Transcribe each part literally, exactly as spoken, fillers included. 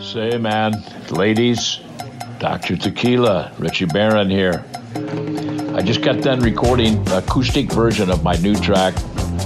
Say, man, ladies, Doctor Tequila, Richie Barron here. I just got done recording an acoustic version of my new track,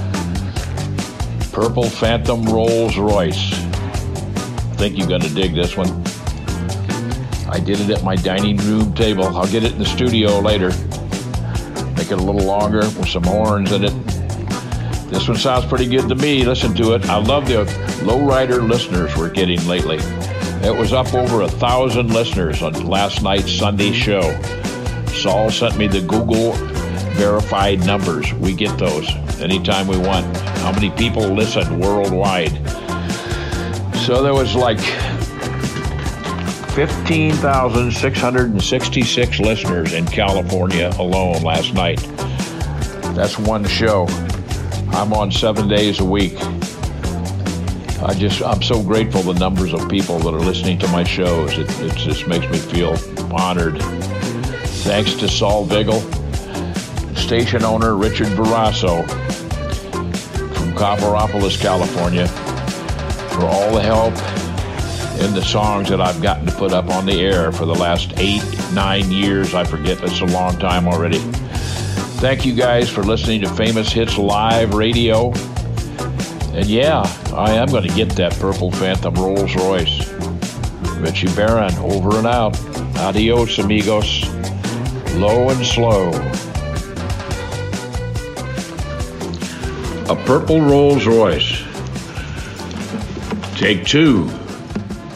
Purple Phantom Rolls Royce. I think you're going to dig this one. I did it at my dining room table. I'll get it in the studio later. Make it a little longer with some horns in it. This one sounds pretty good to me. Listen to it. I love the lowrider listeners we're getting lately. It was up over a thousand listeners on last night's Sunday show. Saul sent me the Google verified numbers. We get those anytime we want. How many people listen worldwide? So there was like fifteen thousand six hundred sixty-six listeners in California alone last night. That's one show. I'm on seven days a week. I just, I'm so grateful the numbers of people that are listening to my shows. It, it just makes me feel honored. Thanks to Saul Vigil, station owner Richard Barrasso from Copperopolis, California, for all the help in the songs that I've gotten to put up on the air for the last eight, nine years. I forget, that's a long time already. Thank you guys for listening to Famous Hits Live Radio. And yeah, I am going to get that Purple Phantom Rolls Royce. Richie Barron, over and out. Adios, amigos. Low and slow. A Purple Rolls Royce. Take two.